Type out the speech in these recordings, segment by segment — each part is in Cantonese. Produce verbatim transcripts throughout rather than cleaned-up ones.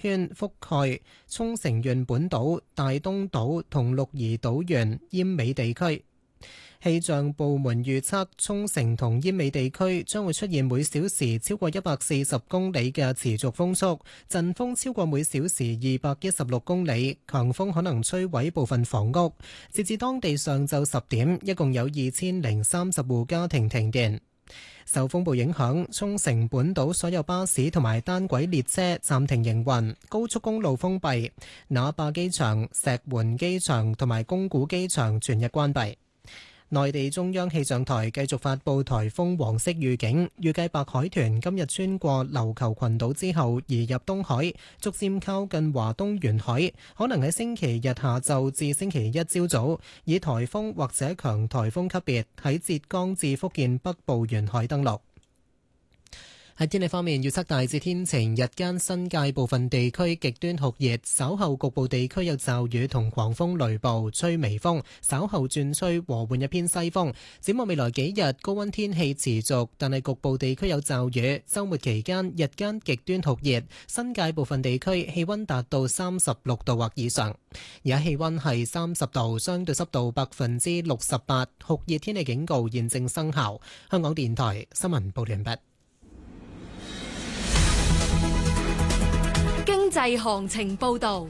圈覆蓋沖繩縣本島、大東島同鹿兒島縣奄美地區。氣象部門預測，沖繩同奄美地區將會出現每小時超過一百四十公里嘅持續風速，陣風超過每小時二百一十六公里，強風可能摧毀部分房屋。截至當地上晝十點，一共有二千零三十戶家庭停電。受風暴影響，沖繩本島所有巴士同埋單軌列車暫停營運，高速公路封閉，那霸機場、石垣機場同埋宮古機場全日關閉。內地中央氣象台繼續發布颱風黃色預警，預計白海豚今日穿過琉球群島之後移入東海，逐漸靠近華東沿海，可能喺星期日下晝至星期一朝早以颱風或者強颱風級別喺浙江至福建北部沿海登陸。喺天氣方面，預測大致天晴，日間新界部分地區極端酷熱，稍後局部地區有驟雨同狂風雷暴，吹微風，稍後轉吹和緩一偏西風。展望未來幾日，高溫天氣持續，但係局部地區有驟雨。週末期間，日間極端酷熱，新界部分地區氣溫達到三十六度或以上。而家氣溫係三十度，相對濕度百分之六十八，酷熱天氣警告現正生效。香港電台新聞報道完畢。 經濟行情報道，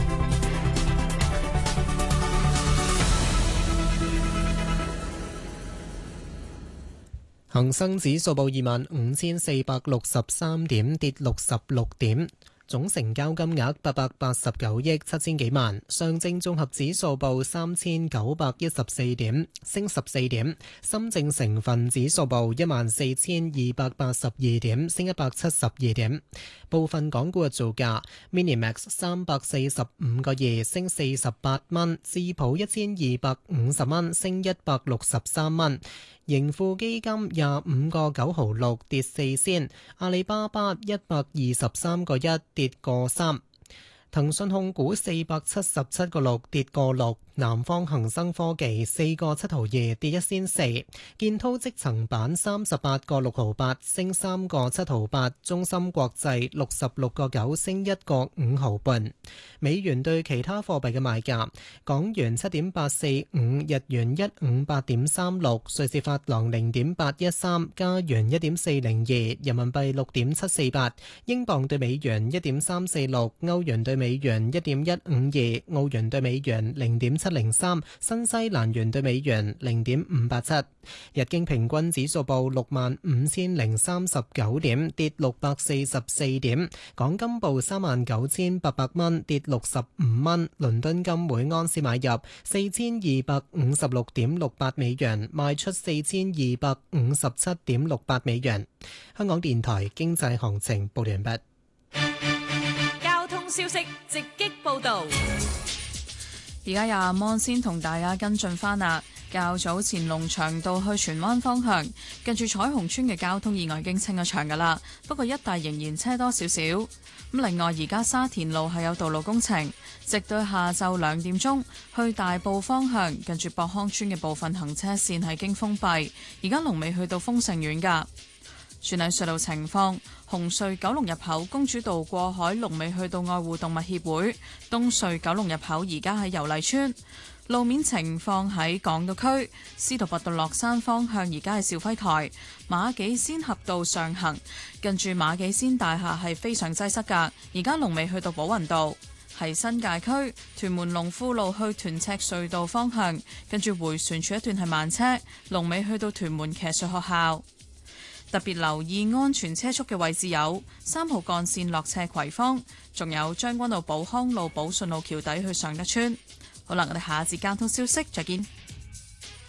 恒生指數報二萬五千四百六十三點，跌六十六點。總成交金額八百八十九億七千幾萬，上證綜合指數報三千九百一十四點，升十四點。深證成分指數報一萬四千二百八十二點，升一百七十二點。部分港股嘅造價 ，Minimax 三百四十五個二，升四十八蚊；智普一千二百五十蚊，升一百六十三蚊。盈富基金廿五個九毫六，跌四仙；阿里巴巴一百二十三個一，跌個三；騰訊控股四百七十七個六，跌個六；南方恒生科技四個七毫二，跌一仙四；建滔積層板三十八個六毫八，升三個七毫八；中芯國際六十六個九，升一個五毫半。美元對其他貨幣嘅賣價：港元七點八四五，日元一五八點三六，瑞士法郎零點八一三，加元一點四零二，人民幣六點七四八，英鎊對美元一點三四六，歐元對美元一點一五二，澳元對美元零點七零三，新西蘭元對美元零點五八七。日經平均指數報六萬五千零三十九點，跌六百四十四點。港金報三萬九千八百蚊，跌六十五蚊。倫敦金每安士買入四千二百五十六點六八美元，賣出四千二百五十七點六八美元。香港電台經濟行情報完畢。 交通消息直擊報道。 而家有阿芒先同大家跟進翻啦。較早前龍翔道去荃灣方向，近住彩虹村嘅交通意外已經清咗場噶啦，不過一帶仍然車多少少。咁另外，而家沙田路係有道路工程，直到下晝兩點鐘，去大埔方向近住博康村嘅部分行車線係經封閉，而家龍尾去到豐盛苑噶。全體隧道情況：紅隧九龍入口公主道過海龍尾去到愛護動物協會，東隧九龍入口而家喺油麗村。路面情況喺港島區，司徒拔道落山方向而家係肇輝台，馬己仙峽道上行，近住馬己仙大廈係非常擠塞㗎，而家龍尾去到寶雲道。喺新界區，屯門龍富路去屯赤隧道方向，跟住迴旋處一段係慢車，龍尾去到屯門騎術學校。特別留意安全車速嘅位置有三號幹線落斜葵芳，仲有將軍澳寶康路寶順路橋底去尚德村。好啦，我哋下一節交通消息再見。